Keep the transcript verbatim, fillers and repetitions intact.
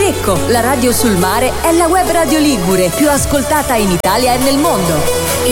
Ecco, la radio sul mare è la web radio ligure, più ascoltata in Italia e nel mondo.